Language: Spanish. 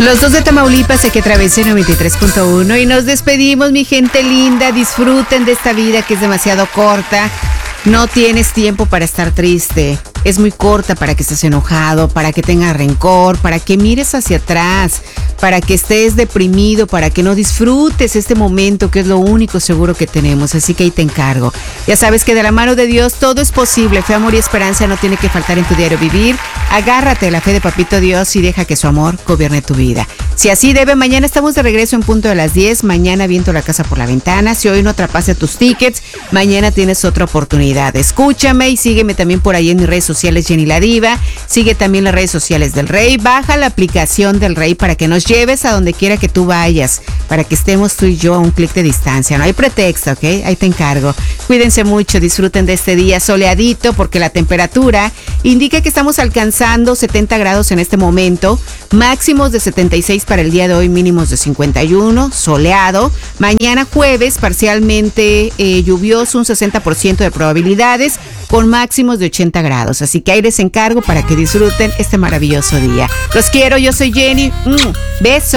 Los dos de Tamaulipas, aquí a través de 93.1 y nos despedimos, mi gente linda. Disfruten de esta vida que es demasiado corta. No tienes tiempo para estar triste. Es muy corta para que estés enojado, para que tengas rencor, para que mires hacia atrás, para que estés deprimido, para que no disfrutes este momento que es lo único seguro que tenemos. Así que ahí te encargo. Ya sabes que de la mano de Dios todo es posible. Fe, amor y esperanza no tiene que faltar en tu diario vivir. Agárrate de la fe de Papito Dios y deja que su amor gobierne tu vida. Si así debe, mañana estamos de regreso en punto de las 10. Mañana viento la casa por la ventana. Si hoy no atrapaste tus tickets, mañana tienes otra oportunidad. Escúchame y sígueme también por ahí en mis redes sociales, Jenny la Diva. Sigue también las redes sociales del Rey. Baja la aplicación del Rey para que nos lleves a donde quiera que tú vayas, para que estemos tú y yo a un clic de distancia. No hay pretexto, ¿ok? Ahí te encargo. Cuídense mucho, disfruten de este día soleadito, porque la temperatura indica que estamos alcanzando 70 grados en este momento, máximos de 76 para el día de hoy, mínimos de 51, soleado. Mañana jueves, parcialmente lluvioso, un 60% de probabilidades, con máximos de 80 grados. Así que ahí les encargo para que disfruten este maravilloso día. Los quiero, yo soy Jenny. Besos.